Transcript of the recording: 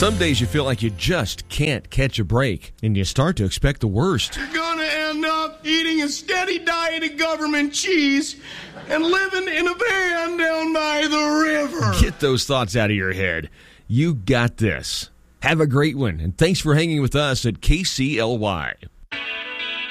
Some days you feel like you just can't catch a break, and you start to expect the worst. You're gonna end up eating a steady diet of government cheese and living in a van down by the river. Get those thoughts out of your head. You got this. Have a great one, and thanks for hanging with us at KCLY.